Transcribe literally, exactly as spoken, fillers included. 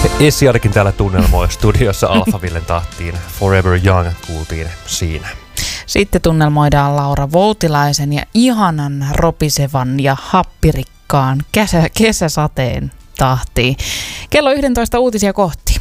Esiarkin täällä tunnelmoi studiossa Alphavillen tahtiin. Forever Young kuultiin siinä. Sitten tunnelmoidaan Laura Voutilaisen ja ihanan ropisevan ja happirikkaan kesä, kesäsateen tahtiin. Kello yksitoista uutisia kohti.